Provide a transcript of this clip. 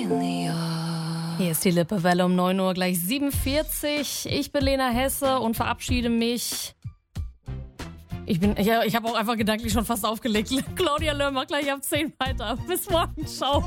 Hier ist die Lippewelle um 9 Uhr, gleich 47. Ich bin Lena Hesse und verabschiede mich. Ich habe auch einfach gedanklich schon fast aufgelegt. Claudia Löhr macht gleich ab 10 weiter. Bis morgen, ciao.